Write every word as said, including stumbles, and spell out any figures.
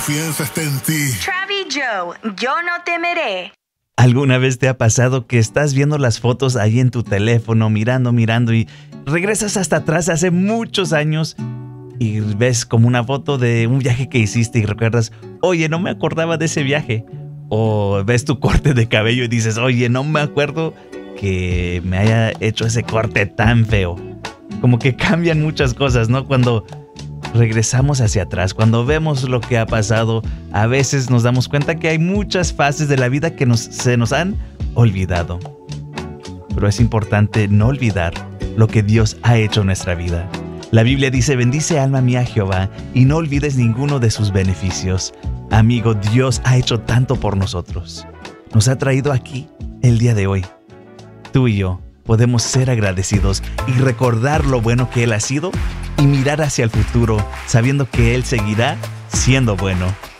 Confianza está en ti. Travis Joe, yo no temeré. ¿Alguna vez te ha pasado que estás viendo las fotos ahí en tu teléfono, mirando, mirando y regresas hasta atrás hace muchos años y ves como una foto de un viaje que hiciste y recuerdas, oye, no me acordaba de ese viaje? O ves tu corte de cabello y dices, oye, no me acuerdo que me haya hecho ese corte tan feo. Como que cambian muchas cosas, ¿no? Cuando regresamos hacia atrás, cuando vemos lo que ha pasado, a veces nos damos cuenta que hay muchas fases de la vida que nos, se nos han olvidado. Pero es importante no olvidar lo que Dios ha hecho en nuestra vida. La Biblia dice, bendice alma mía a Jehová y no olvides ninguno de sus beneficios. Amigo, Dios ha hecho tanto por nosotros. Nos ha traído aquí el día de hoy. Tú y yo podemos ser agradecidos y recordar lo bueno que Él ha sido y mirar hacia el futuro sabiendo que Él seguirá siendo bueno.